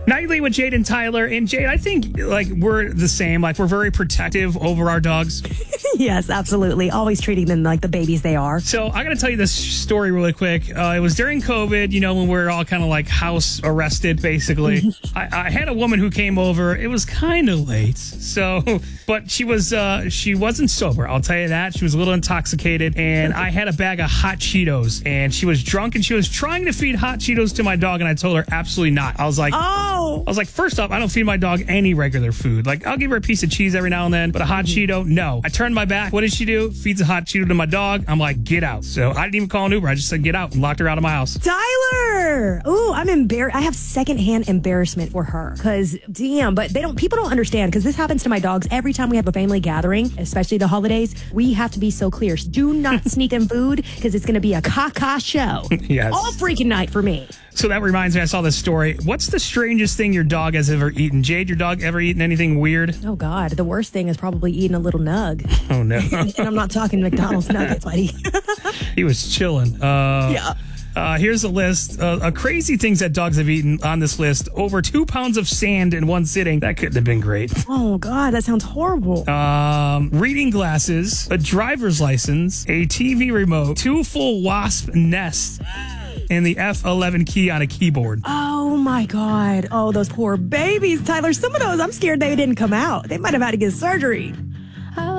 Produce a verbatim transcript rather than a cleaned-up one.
Nightly with Jade and Tyler. And Jade, I think like we're the same. Like we're very protective over our dogs. Yes, absolutely. Always treating them like the babies they are. So I got to tell you this story really quick. Uh, it was during COVID, you know, when we were all kind of like house arrested, basically. I, I had a woman who came over. It was kind of late. So, but she was, uh, she wasn't sober. I'll tell you that. She was a little intoxicated. And I had a bag of hot Cheetos and she was drunk and she was trying to feed hot Cheetos to my dog. And I told her absolutely not. I was like, oh, I was like, first off, I don't feed my dog any regular food. Like I'll give her a piece of cheese every now and then, but a hot Cheeto, no. I turned my back. What did she do? Feeds a hot Cheeto to my dog. I'm like, get out. So I didn't even call an Uber. I just said, get out and locked her out of my house. Tyler! Ooh, I'm embarrassed. I have secondhand embarrassment for her because damn, but they don't, people don't understand because this happens to my dogs every time we have a family gathering, especially the holidays. We have to be so clear. Do not sneak them food because it's going to be a caca show. Yes. All freaking night for me. So that reminds me, I saw this story. What's the strangest thing your dog has ever eaten? Jade, your dog ever eaten anything weird? Oh, God. The worst thing is probably eating a little nug. Oh, no. And I'm not talking McDonald's nuggets, buddy. He was chilling. Uh, yeah. Uh, here's a list uh, of crazy things that dogs have eaten on this list. Over two pounds of sand in one sitting. That couldn't have been great. Oh, God, that sounds horrible. Um, reading glasses, a driver's license, a T V remote, two full wasp nests, and the F eleven key on a keyboard. Oh, my God. Oh, those poor babies, Tyler. Some of those, I'm scared they didn't come out. They might have had to get surgery.